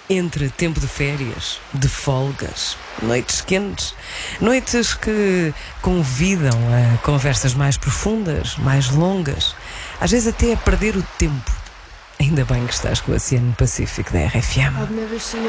Entre tempo de férias, de folgas, noites quentes, noites que convidam a conversas mais profundas, mais longas, às vezes até a perder o tempo. Ainda bem que estás com o Oceano Pacífico da RFM.